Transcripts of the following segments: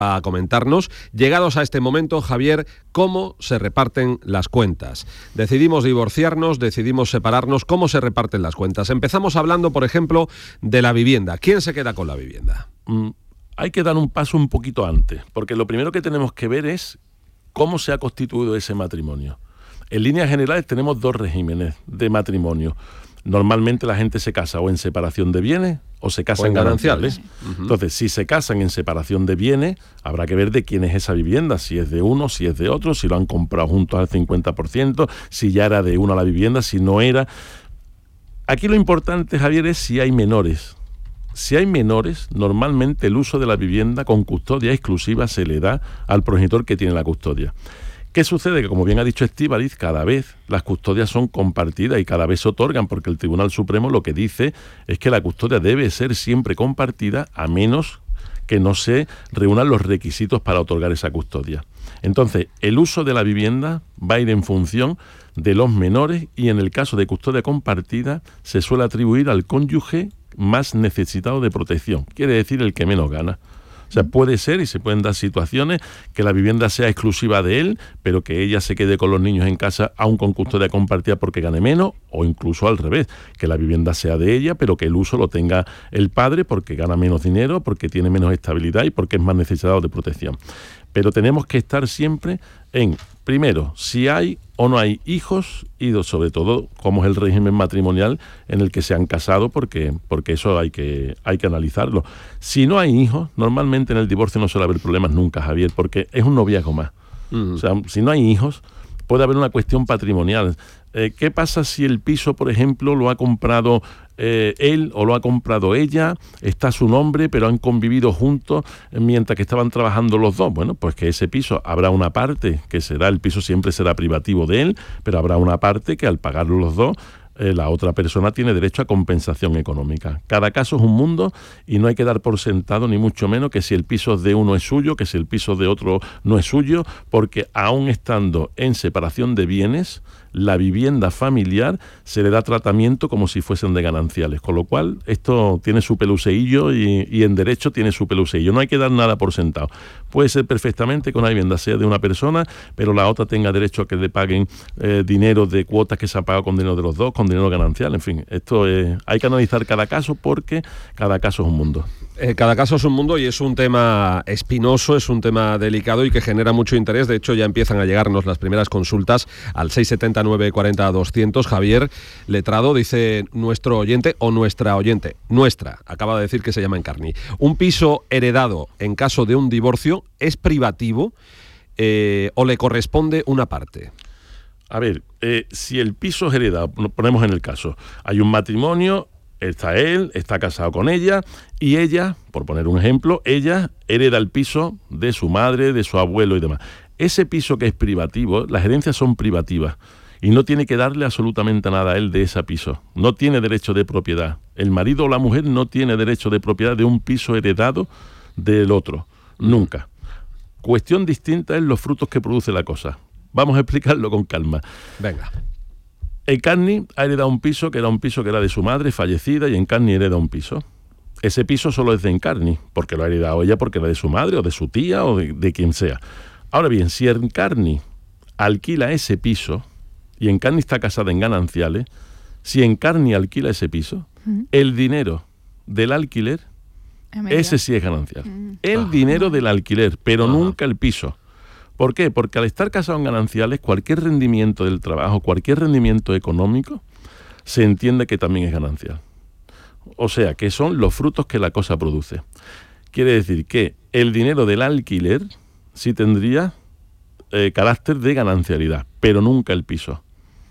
a comentarnos, llegados a este momento, Javier, cómo se reparten las cuentas. Decidimos divorciarnos, decidimos separarnos, ¿cómo se reparten las cuentas? Empezamos hablando, por ejemplo, de la vivienda. ¿Quién se queda con la vivienda? Hay que dar un paso un poquito antes, porque lo primero que tenemos que ver es cómo se ha constituido ese matrimonio. En líneas generales tenemos dos regímenes de matrimonio. Normalmente la gente se casa o en separación de bienes o se casa en gananciales. Entonces, si se casan en separación de bienes, habrá que ver de quién es esa vivienda, si es de uno, si es de otro, si lo han comprado juntos al 50%, si ya era de uno la vivienda, si no era. Aquí lo importante, Javier, es si hay menores. Si hay menores, normalmente el uso de la vivienda con custodia exclusiva se le da al progenitor que tiene la custodia. ¿Qué sucede? Que, como bien ha dicho Estíbaliz, cada vez las custodias son compartidas y cada vez se otorgan, porque el Tribunal Supremo lo que dice es que la custodia debe ser siempre compartida, a menos que no se reúnan los requisitos para otorgar esa custodia. Entonces, el uso de la vivienda va a ir en función de los menores y, en el caso de custodia compartida, se suele atribuir al cónyuge más necesitado de protección, quiere decir el que menos gana. O sea, puede ser y se pueden dar situaciones que la vivienda sea exclusiva de él, pero que ella se quede con los niños en casa aún con custodia compartida porque gane menos, o incluso al revés, que la vivienda sea de ella, pero que el uso lo tenga el padre porque gana menos dinero, porque tiene menos estabilidad y porque es más necesitado de protección. Pero tenemos que estar siempre en, primero, si hay o no hay hijos y sobre todo cómo es el régimen matrimonial en el que se han casado, porque eso hay que analizarlo. Si no hay hijos, normalmente en el divorcio no suele haber problemas nunca, Javier, porque es un noviazgo más. O sea, si no hay hijos, puede haber una cuestión patrimonial. ¿Qué pasa si el piso, por ejemplo, lo ha comprado él o lo ha comprado ella, está a su nombre, pero han convivido juntos mientras que estaban trabajando los dos? Bueno, pues que ese piso habrá una parte que será, el piso siempre será privativo de él, pero habrá una parte que al pagarlo los dos, la otra persona tiene derecho a compensación económica. Cada caso es un mundo y no hay que dar por sentado, ni mucho menos, que si el piso de uno es suyo, que si el piso de otro no es suyo, porque aún estando en separación de bienes, la vivienda familiar se le da tratamiento como si fuesen de gananciales, con lo cual esto tiene su peluceillo y en derecho tiene su peluceillo. No hay que dar nada por sentado. Puede ser perfectamente que una vivienda sea de una persona, pero la otra tenga derecho a que le paguen dinero de cuotas que se ha pagado con dinero de los dos, con dinero ganancial. En fin, esto hay que analizar cada caso porque cada caso es un mundo. Cada caso es un mundo y es un tema espinoso, es un tema delicado y que genera mucho interés. De hecho, ya empiezan a llegarnos las primeras consultas al 670-940-200. Javier Letrado, dice nuestro oyente o nuestra oyente, acaba de decir que se llama Encarni. ¿Un piso heredado en caso de un divorcio es privativo o le corresponde una parte? A ver, si el piso es heredado, nos ponemos en el caso, hay un matrimonio, está él, está casado con ella y ella, por poner un ejemplo, ella hereda el piso de su madre, de su abuelo y demás. Ese piso que es privativo, las herencias son privativas y no tiene que darle absolutamente nada a él de ese piso. No tiene derecho de propiedad. El marido o la mujer no tiene derecho de propiedad de un piso heredado del otro. Nunca. Cuestión distinta es los frutos que produce la cosa. Vamos a explicarlo con calma. Venga. Encarni ha heredado un piso que era de su madre fallecida y Encarni hereda un piso. Ese piso solo es de Encarni, porque lo ha heredado ella porque era de su madre o de su tía o de quien sea. Ahora bien, si Encarni alquila ese piso y Encarni está casada en gananciales, si Encarni alquila ese piso, el dinero del alquiler, ese sí es ganancial. El dinero del alquiler, pero nunca el piso. ¿Por qué? Porque al estar casado en gananciales, cualquier rendimiento del trabajo, cualquier rendimiento económico, se entiende que también es ganancial. O sea, que son los frutos que la cosa produce. Quiere decir que el dinero del alquiler sí tendría carácter de ganancialidad, pero nunca el piso.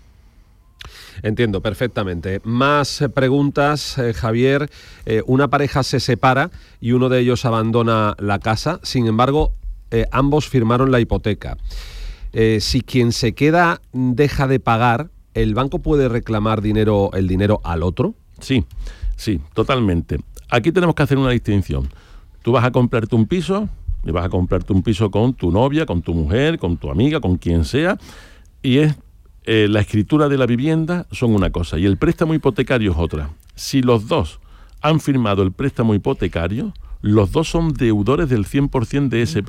Entiendo perfectamente. Más preguntas, Javier. Una pareja se separa y uno de ellos abandona la casa, sin embargo, ambos firmaron la hipoteca. Si quien se queda deja de pagar, ¿el banco puede reclamar el dinero al otro? Sí, totalmente. Aquí tenemos que hacer una distinción. Tú vas a comprarte un piso, y vas a comprarte un piso con tu novia, con tu mujer, con tu amiga, con quien sea, y la escritura de la vivienda son una cosa y el préstamo hipotecario es otra. Si los dos han firmado el préstamo hipotecario, los dos son deudores del 100% de ese